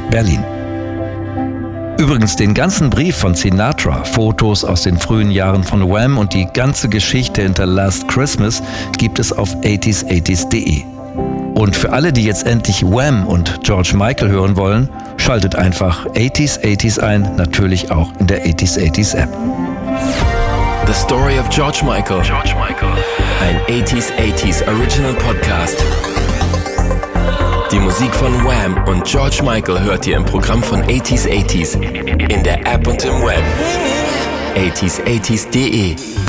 Berlin. Übrigens den ganzen Brief von Sinatra, Fotos aus den frühen Jahren von Wham und die ganze Geschichte hinter Last Christmas gibt es auf 80s80s.de. Und für alle, die jetzt endlich Wham und George Michael hören wollen, schaltet einfach 80s80s ein, natürlich auch in der 80s80s App. The Story of George Michael. Ein 80s80s Original Podcast. Die Musik von Wham und George Michael hört ihr im Programm von 80s80s, in der App und im Web. 80s80s.de